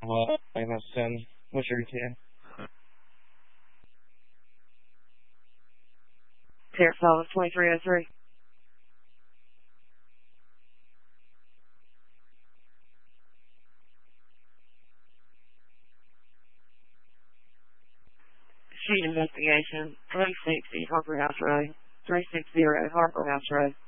I must send. What's your ETA? Terrace Falls 2303. Sheet investigation, 360 Harper House Road. 360 Harper House Road.